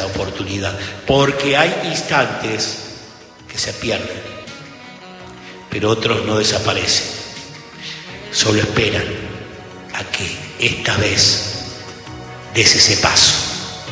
tercera oportunidad, porque hay instantes que se pierden, pero otros no desaparecen, solo esperan a que esta vez des ese paso.